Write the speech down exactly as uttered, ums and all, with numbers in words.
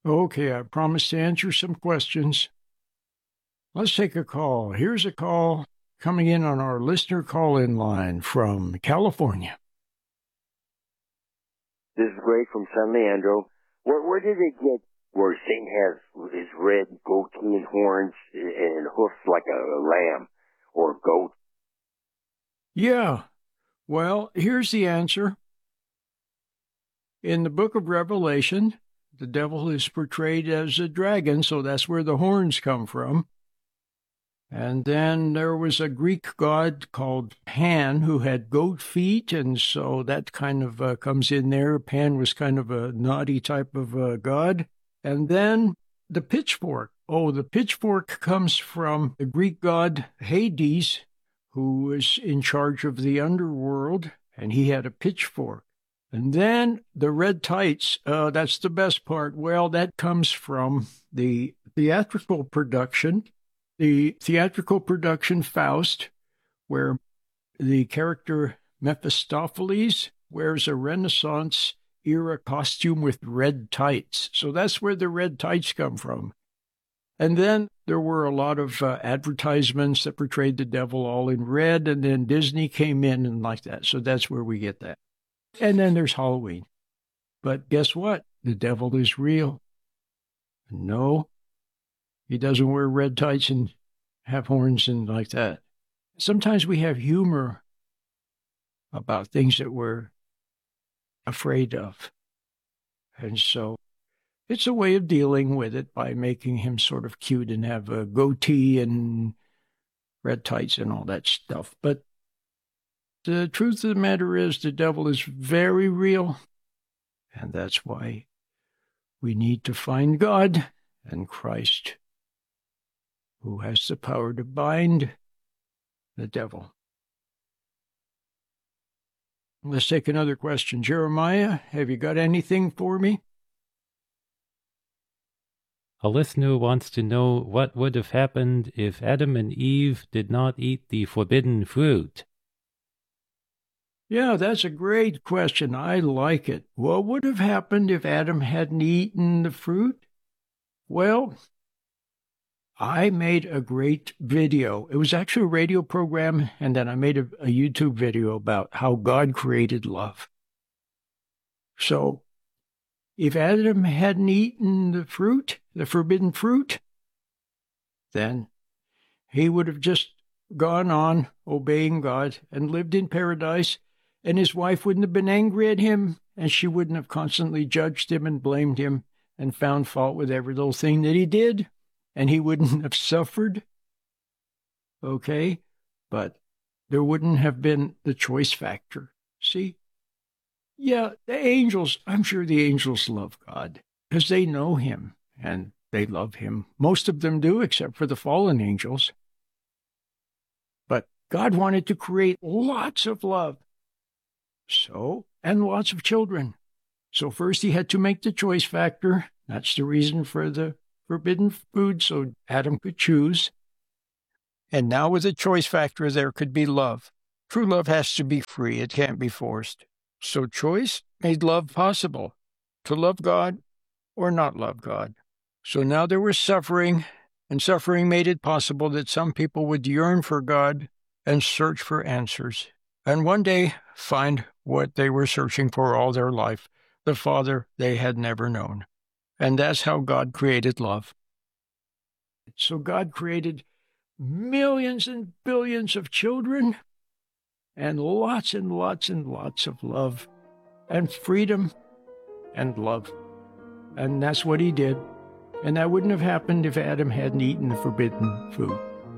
Okay, I promise to answer some questions. Let's take a call. Here's a call coming in on our listener call-in line from California. This is Greg from San Leandro. Where, where did it get where Satan has his red goatee and horns and hoofs like a lamb or goat? Yeah, well, here's the answer. In the book of Revelation, the devil is portrayed as a dragon, so that's where the horns come from. And then there was a Greek god called Pan who had goat feet, and so that kind of uh, comes in there. Pan was kind of a naughty type of uh, god. And then the pitchfork. Oh, the pitchfork comes from the Greek god Hades, who was in charge of the underworld, and he had a pitchfork. And then the red tights, uh, that's the best part. Well, that comes from the theatrical production, the theatrical production Faust, where the character Mephistopheles wears a Renaissance era costume with red tights. So that's where the red tights come from. And then there were a lot of uh, advertisements that portrayed the devil all in red, and then Disney came in and like that. So that's where we get that. And then there's Halloween. But guess what? The devil is real. No, he doesn't wear red tights and have horns and like that. Sometimes we have humor about things that we're afraid of. And so it's a way of dealing with it by making him sort of cute and have a goatee and red tights and all that stuff. But the truth of the matter is the devil is very real, and that's why we need to find God and Christ, who has the power to bind the devil. Let's take another question. Jeremiah, have you got anything for me? A listener wants to know what would have happened if Adam and Eve did not eat the forbidden fruit. Yeah, that's a great question. I like it. What would have happened if Adam hadn't eaten the fruit? Well, I made a great video. It was actually a radio program, and then I made a, a YouTube video about how God created love. So, if Adam hadn't eaten the fruit, the forbidden fruit, then he would have just gone on obeying God and lived in paradise, and his wife wouldn't have been angry at him, and she wouldn't have constantly judged him and blamed him and found fault with every little thing that he did, and he wouldn't have suffered. Okay? But there wouldn't have been the choice factor. See? Yeah, the angels, I'm sure the angels love God because they know him and they love him. Most of them do, except for the fallen angels. But God wanted to create lots of love. So, and lots of children. So first he had to make the choice factor. That's the reason for the forbidden food, so Adam could choose. And now with the choice factor, there could be love. True love has to be free. It can't be forced. So choice made love possible, to love God or not love God. So now there was suffering, and suffering made it possible that some people would yearn for God and search for answers, and one day find what they were searching for all their life, the Father they had never known. And that's how God created love. So God created millions and billions of children, and lots and lots and lots of love, and freedom and love. And that's what he did. And that wouldn't have happened if Adam hadn't eaten the forbidden food.